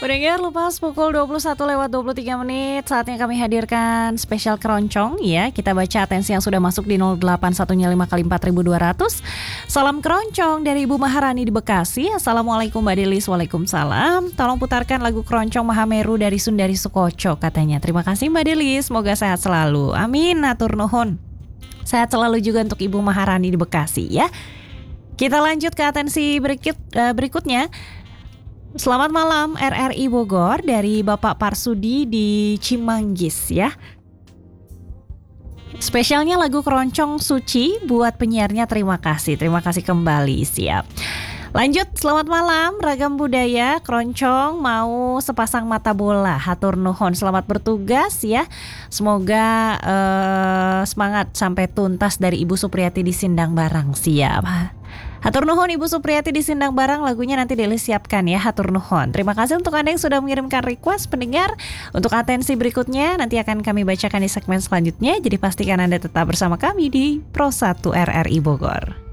Pendengar, lepas pukul 21:23, saatnya kami hadirkan spesial keroncong ya. Kita baca atensi yang sudah masuk di 081-nya 5 kali 4.200. Salam keroncong dari Ibu Maharani di Bekasi. Assalamualaikum Mbak Delis. Waalaikumsalam. Tolong putarkan lagu keroncong Mahameru dari Sundari Sukoco katanya. Terima kasih Mbak Delis, semoga sehat selalu. Amin, atur nuhun. Sehat selalu juga untuk Ibu Maharani di Bekasi ya. Kita lanjut ke atensi berikutnya. Selamat malam RRI Bogor dari Bapak Parsudi di Cimanggis ya. Spesialnya lagu keroncong Suci buat penyiarnya, terima kasih. Terima kasih kembali, siap. Lanjut, selamat malam Ragam Budaya keroncong mau sepasang mata bola. Hatur nuhun, selamat bertugas ya. Semoga semangat sampai tuntas dari Ibu Supriyati di Sindang Barang, siap. Hatur nuhun Ibu Supriyati di Sindang Barang, lagunya nanti Deli siapkan ya. Hatur nuhun. Terima kasih untuk Anda yang sudah mengirimkan request pendengar. Untuk atensi berikutnya nanti akan kami bacakan di segmen selanjutnya. Jadi pastikan Anda tetap bersama kami di Pro 1 RRI Bogor.